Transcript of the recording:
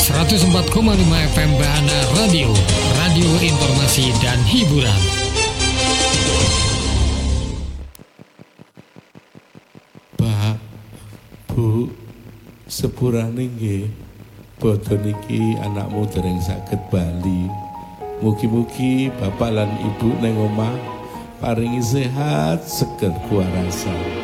104,5 FM Bahana Radio, radio informasi dan hiburan. Pak, Bu, sepurane nggih, bodho niki anakmu dereng saged bali. Mugi-mugi bapak lan ibu neng omah paringi sehat seger kuarasan.